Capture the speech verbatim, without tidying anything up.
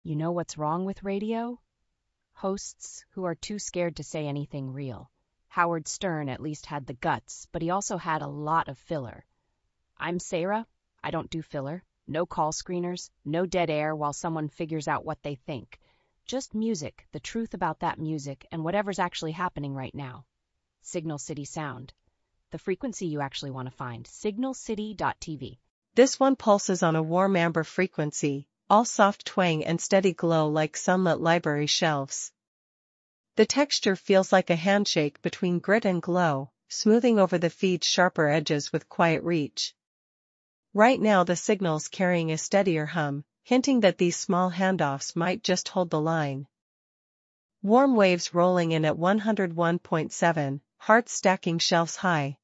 You know what's wrong with radio? Hosts who are too scared to say anything real. Howard Stern at least had the guts, but he also had a lot of filler. I'm Sarah. I don't do filler. No call screeners, no dead air while someone figures out what they think. Just music, the truth about that music, and whatever's actually happening right now. Signal City Sound. The frequency you actually want to find, signal city dot t v. This one pulses on a warm amber frequency, all soft twang and steady glow like sunlit library shelves. The texture feels like a handshake between grit and glow, smoothing over the feed's sharper edges with quiet reach. Right now the signal's carrying a steadier hum, hinting that these small handoffs might just hold the line. Warm waves rolling in at one hundred one point seven, hearts stacking shelves high,